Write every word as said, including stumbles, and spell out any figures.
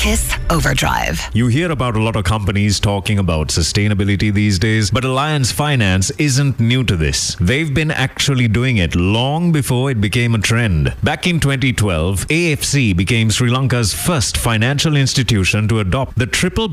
Kiss Overdrive. You hear about a lot of companies talking about sustainability these days, but Alliance Finance isn't new to this. They've been actually doing it long before it became a trend. Back in twenty twelve, A F C became Sri Lanka's first financial institution to adopt the triple